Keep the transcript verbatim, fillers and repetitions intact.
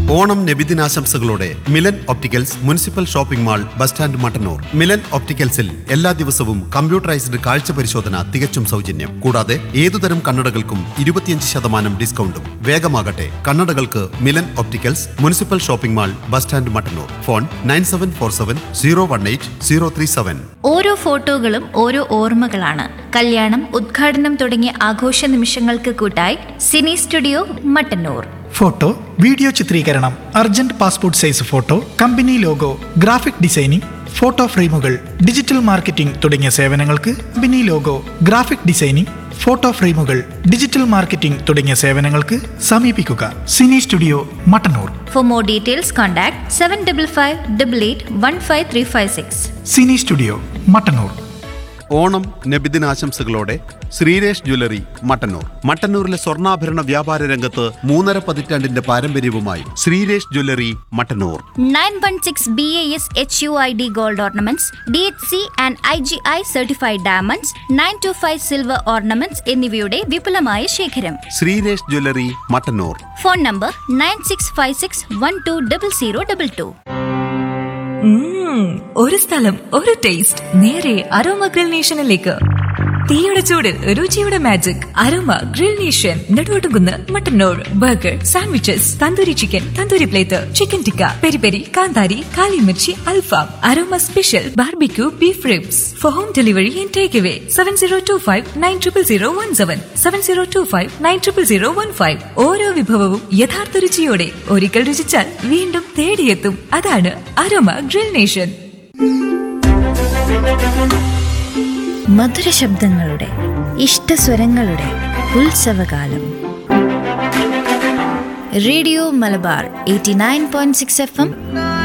Onam നബിദിനാശംസകളോടെ Milan opticals municipal shopping mall bus stand Mattannur. Milan ഒപ്റ്റിക്കൽസിൽ എല്ലാ ദിവസവും computerised കാഴ്ച പരിശോധന തികച്ചും സൗജന്യം. കൂടാതെ ഏതുതരം കണ്ണടകൾക്കും ഇരുപത്തിയഞ്ച് ശതമാനം ഡിസ്കൗണ്ടും. വേഗമാകട്ടെ, കണ്ണടകൾക്ക് Milan opticals municipal shopping mall bus stand Mattannur. Phone nine seven four seven zero one eight zero three seven. ഓരോ ഫോട്ടോകളും ഓരോ ഓർമ്മകളാണ്. കല്യാണം, ഉദ്ഘാടനം തുടങ്ങിയ ആഘോഷ നിമിഷങ്ങൾക്ക് കൂട്ടായി Sini studio Mattannur. Photo, video ചിത്രീകരണം, urgent passport size photo, company logo, graphic designing, photo ഫ്രെയിമുകൾ, ഡിജിറ്റൽ മാർക്കറ്റിംഗ് തുടങ്ങിയ സേവനങ്ങൾക്ക് company logo, graphic designing, photo ഫ്രെയിമുകൾ, ഡിജിറ്റൽ മാർക്കറ്റിംഗ് തുടങ്ങിയ സേവനങ്ങൾക്ക് സമീപിക്കുക Sini studio Mattannur. For more details contact seven double five double eight one five three five six. Sini studio Mattannur. Onam നബിദിനാശംസകളോടെ Sreeresh jewellery Mattannur. മട്ടന്നൂരിലെ സ്വർണ്ണാഭരണ വ്യാപാര രംഗത്ത് മൂന്നര പതിറ്റാണ്ടിന്റെ പാരമ്പര്യവുമായി Sreeresh jewellery Mattannur. Nine one six B A S H U I D gold ornaments, D H C and I G I certified diamonds, nine to five silver ornaments എന്നിവയുടെ വിപുലമായ ശേഖരം. Sreeresh jewellery Mattannur. Phone number nine six five six one two double zero double two. ഒരു സ്ഥലം, ഒരു taste, നേരെ aroma grill നേഷനിലേക്ക്. തീയുടെ ചൂടിൽ രുചിയുടെ magic aroma grill nation, Neduvattukunnu Mattannur. Burger, sandwiches, tandoori chicken, tandoori plate, chicken tikka, peri peri, കാന്താരി, കാലിമിർച്ചി, അൽഫാം, aroma special barbecue beef ribs. Four home delivery and take away seven zero to five nine triple zero one seven seven zero to five nine triple zero one five. ഓരോ വിഭവവും യഥാർത്ഥ രുചിയോടെ ഒരിക്കൽ രുചിച്ചാൽ വീണ്ടും തേടിയെത്തും. അതാണ് aroma grill nation. മധുര ശബ്ദങ്ങളുടെ ഇഷ്ടസ്വരങ്ങളുടെ ഉത്സവകാലം. Radio Malabar eighty nine point six F M